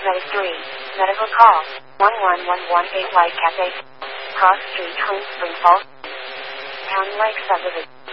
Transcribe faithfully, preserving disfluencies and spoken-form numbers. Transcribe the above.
Medic three. Medical call. one one one one eight White Cafe. Cross Street, Home Spring Falls. County Lake Subdivision.